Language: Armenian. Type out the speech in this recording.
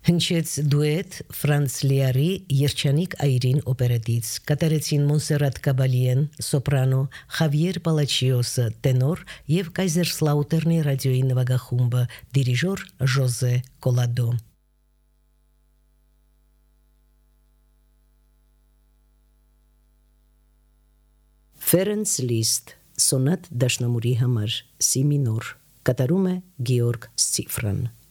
Հնչեց դուետ Ֆրանց Լիարի Երջանիկ այրին օպերետից, կատարեցին Մոնսերատ Կաբալիեն սոպրանո, Խավիեր Պալաչիոսը տենոր եւ Կայզերսլաուտերնի ռադիոյի նվագախումբը դիրիժոր Ժոզե Կոլադո։ Ֆերենց Լիստ սոնատ դաշնամուրի համար սի մինոր կատարում է Գեորգ Սիֆրան